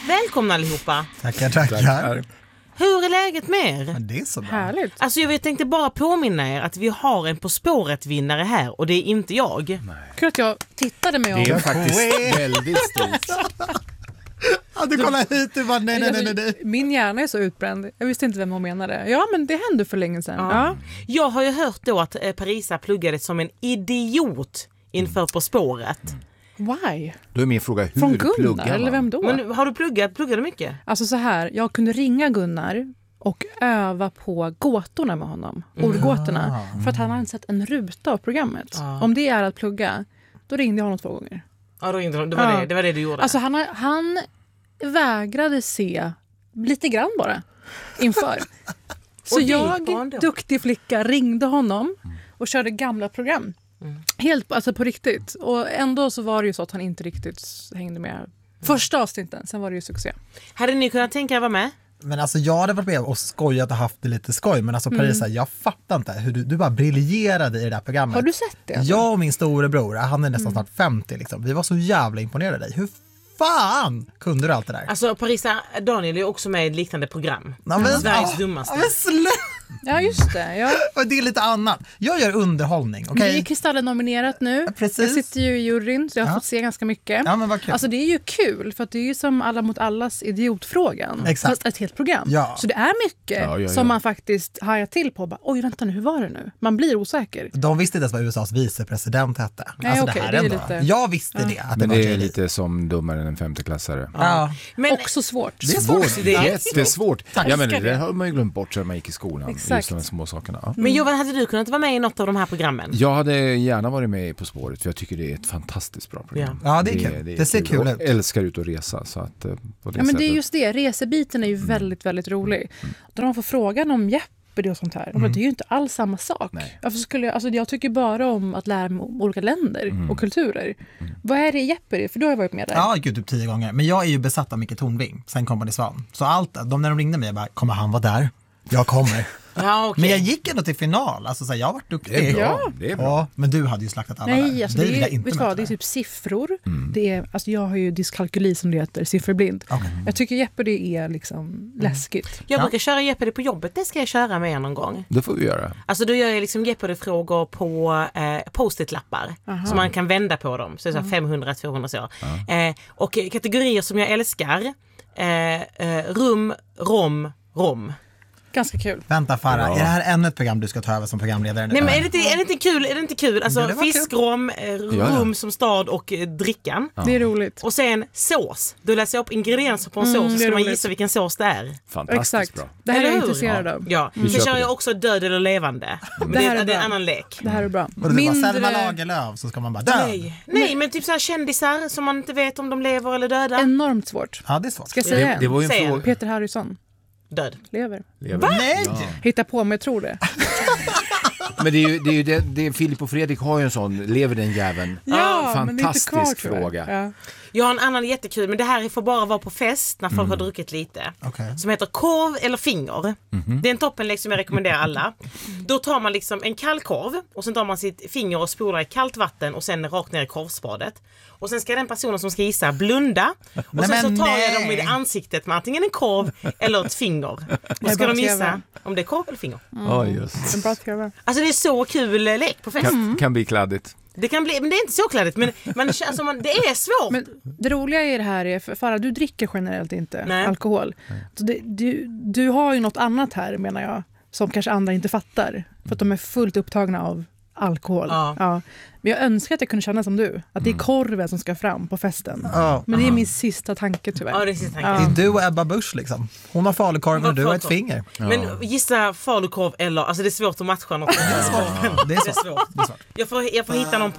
Välkomna allihopa. Tackar. Hur är läget med er? Men det är så bra. Härligt. Alltså jag tänkte bara påminna er att vi har en På spåret-vinnare här och det är inte jag. Kul att jag tittade mig om. Det är faktiskt väldigt stort. Ja, du kollar hit, du bara nej. Min hjärna är så utbränd. Jag visste inte vem hon menade. Ja, men det hände för länge sedan. Ja. Jag har ju hört då att Parisa pluggade som en idiot inför På spåret. Why? Då är min fråga, hur Från Gunnar, pluggar man? eller vem då? Men har du pluggat mycket? Alltså så här, jag kunde ringa Gunnar och öva på gåtorna med honom. Ordgåtorna. För att han hade sett en ruta av programmet. Om det är att plugga, då ringde jag honom 2 gånger. Ja, det var det du gjorde. Alltså han vägrade se lite grann bara inför. Så jag, duktig flicka, ringde honom och körde gamla program. Helt alltså på riktigt. Och ändå så var det ju så att han inte riktigt hängde med. Första avsnitten, sen var det ju succé. Hade ni kunnat tänka er vara med? Men alltså jag hade varit med och skojat och haft det lite skoj. Men alltså Parisa, jag fattar inte hur du bara briljerade i det där programmet. Har du sett det? Alltså? Jag och min storebror, han är nästan snart 50 liksom. Vi var så jävla imponerade av dig. Hur fan kunde du allt det där? Alltså Parisa, Daniel är också med i ett liknande program. Sveriges dummaste. Ja, just det. Ja. Det är lite annat. Jag gör underhållning, okej? Det är Kristallen nominerat nu. Precis. Jag sitter ju i juryn, så jag har fått se ganska mycket. Ja, men vad kul. Alltså det är ju kul, för att det är ju som Alla mot allas idiotfrågan. Exakt. Fast ett helt program. Ja. Så det är mycket som man faktiskt hajar till på. Bara, oj, vänta nu, hur var det nu? Man blir osäker. De visste inte ens vad USAs vicepresident hette. Nej, alltså okej, det här det är ändå. lite... Jag visste det. Att Men var det är lite som dummare än en 5:e-klassare. Ja. Men Också svårt. Det är svårt. Det är Jättesvårt. Tack. Ja, men det har man ju glömt bort sedan man gick i skolan. Exakt. Just de små sakerna. Ja. Men Johan, hade du kunnat vara med i något av de här programmen? Jag hade gärna varit med På spåret, för jag tycker det är ett fantastiskt bra program. Ja, det är kul. Det ser kul ut. Jag älskar ut och resa. Så att, på det Ja, men sättet. det är just det. Resebiten är ju väldigt, väldigt rolig. Då man får frågan om Jeopardy och sånt här. Det är ju inte alls samma sak. Jag tycker bara om att lära mig om olika länder och kulturer. Vad är det i Jeopardy? För du har jag varit med där. Ja, gud, typ 10 gånger. Men jag är ju besatt av Micke Tornving, sen Kompani Svan. Så när de ringde mig, jag bara, kommer han vara där? Jag kommer. Ja, okay. Men jag gick ändå till final. Alltså, så här, jag har varit duktig. Det är bra. Ja. Det är bra. Ja, men du hade ju slaktat alla Nej, där. alltså Vill det jag är, inte vet du vad, möta det är där. typ siffror. Det är, alltså jag har ju dyskalkyli som det heter, sifferblind. Jag tycker Jeopardy är liksom läskigt. Jag brukar köra Jeopardy på jobbet, det ska jag köra med er någon gång. Det får vi göra. Alltså då gör jag liksom Jeopardy-frågor på post-it-lappar. Så man kan vända på dem. Så det är så 500-200 så. Och kategorier som jag älskar. Rum, rom. Ganska kul. Vänta Farah, är det här ännu ett program du ska ta över som programledare nu? Nej, men är det inte kul? Alltså Ja, det var fiskrom, rum som stad och drickan. Det är roligt. Och sen sås. Du läser upp ingredienser på en sås så ska man gissa vilken sås det är. Fantastiskt Exakt. bra. Det här är Eller jag hur? intresserad av. Ja. Vi Sen köper kör jag det. också död eller levande. Men Det här är det är en bra. annan lek. Det här är bra. Och du bara, Selma Lagerlöf, så ska man bara dö. Nej, men typ så här kändisar som man inte vet om de lever eller döda. Enormt svårt. Ja, det är svårt. Ska jag säga Det var ju en Säg fråga. Peter Harrison Död. lever. Nej! Ja. Hitta på, men jag tror det. Men det är ju det Filip och Fredrik har ju en sån, lever den jäveln? Men det är inte kvar, Fantastisk tror jag. fråga. Ja. Jag har en annan jättekul, men det här får bara vara på fest när folk har druckit lite. Okej. Som heter korv eller finger. Det är en toppenlek som jag rekommenderar alla. Då tar man liksom en kall korv och sen tar man sitt finger och spolar i kallt vatten och sen rakt ner i korvspadet. Och sen ska den personen som ska gissa blunda. Och sen så tar jag dem i ansiktet med antingen en korv eller ett finger. Och ska de gissa om det är korv eller finger. Ja, just. En bra TV. Alltså det är så kul lek på fest. Kan bli kladdigt. Det kan bli, men det är inte så kladdigt. Men det är svårt. Men det roliga i det här är, för Farah, du dricker generellt inte alkohol. Så du har ju något annat här, menar jag, som kanske andra inte fattar. För att de är fullt upptagna av alkohol. Ja. Men jag önskar att jag kunde känna som du. Att det är korven som ska fram på festen. Men det är min sista tanke tyvärr. Ja, det är sista tanken. Det är du och Ebba Busch liksom. Hon har falukorven och du har ett finger. Men gissa falukorv eller, alltså det är svårt att matcha något. Det är svårt. Det är svårt. Jag får hitta någon